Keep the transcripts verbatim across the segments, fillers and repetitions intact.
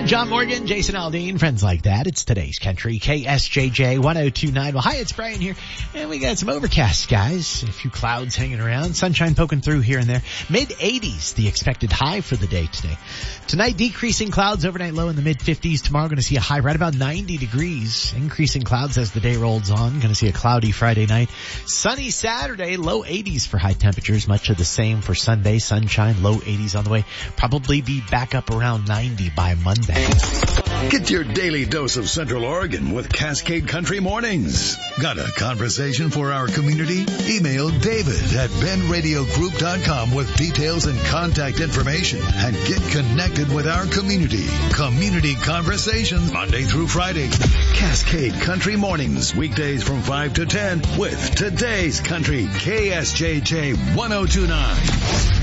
John Morgan, Jason Aldean, friends like that. It's today's country, K S J J one oh two point nine. Well, hi, it's Brian here, and we got some overcast skies, a few clouds hanging around, sunshine poking through here and there. mid eighties, the expected high for the day today. Tonight, decreasing clouds, overnight low in the mid fifties. Tomorrow, going to see a high right about ninety degrees. Increasing clouds as the day rolls on. Going to see a cloudy Friday night. Sunny Saturday, low eighties for high temperatures. Much of the same for Sunday. Sunshine, low eighties on the way. Probably be back up around ninety by Monday. Get your daily dose of Central Oregon with Cascade Country Mornings. Got a conversation for our community? Email David at ben radio group dot com with details and contact information and get connected with our community. Community Conversations, Monday through Friday. Cascade Country Mornings, weekdays from five to ten with Today's Country, K S J J one oh two point nine.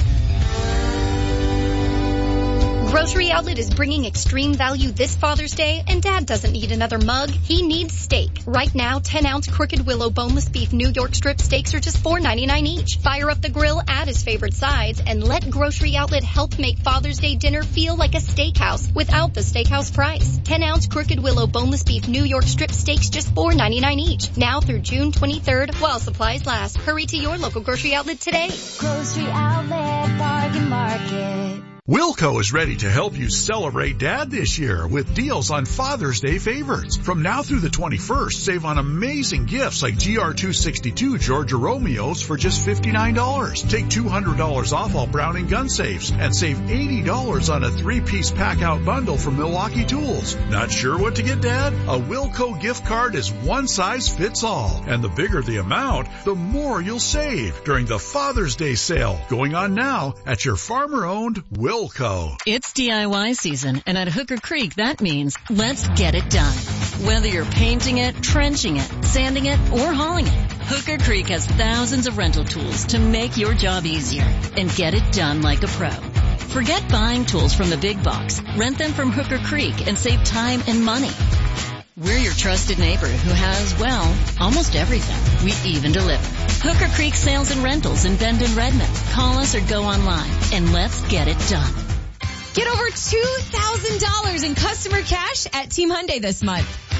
Grocery Outlet is bringing extreme value this Father's Day, and Dad doesn't need another mug. He needs steak. Right now, ten ounce Crooked Willow boneless beef New York strip steaks are just four ninety-nine each. Fire up the grill, add his favorite sides, and let Grocery Outlet help make Father's Day dinner feel like a steakhouse without the steakhouse price. ten ounce Crooked Willow boneless beef New York strip steaks just four ninety-nine each. Now through June twenty-third while supplies last. Hurry to your local Grocery Outlet today. Grocery Outlet Bargain Market. Wilco is ready to help you celebrate Dad this year with deals on Father's Day favorites. From now through the twenty-first, save on amazing gifts like G R two sixty-two Georgia Romeos for just fifty-nine dollars. Take two hundred dollars off all Browning gun safes and save eighty dollars on a three-piece pack-out bundle from Milwaukee Tools. Not sure what to get, Dad? A Wilco gift card is one size fits all. And the bigger the amount, the more you'll save during the Father's Day sale going on now at your farmer-owned Wilco. Wilco. It's D I Y season, and at Hooker Creek, that means let's get it done. Whether you're painting it, trenching it, sanding it, or hauling it, Hooker Creek has thousands of rental tools to make your job easier and get it done like a pro. Forget buying tools from the big box. Rent them from Hooker Creek and save time and money. We're your trusted neighbor who has, well, almost everything. We even deliver. Hooker Creek Sales and Rentals in Bend and Redmond. Call us or go online, and let's get it done. Get over two thousand dollars in customer cash at Team Hyundai this month.